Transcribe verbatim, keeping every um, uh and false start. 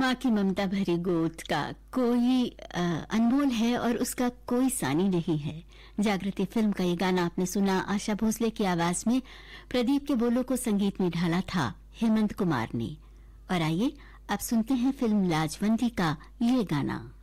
माँ की ममता भरी गोद का कोई अ, अनमोल है और उसका कोई सानी नहीं है। जागृति फिल्म का ये गाना आपने सुना आशा भोसले की आवाज में। प्रदीप के बोलों को संगीत में ढाला था हेमंत कुमार ने। और आइए अब सुनते हैं फिल्म लाजवंती का ये गाना।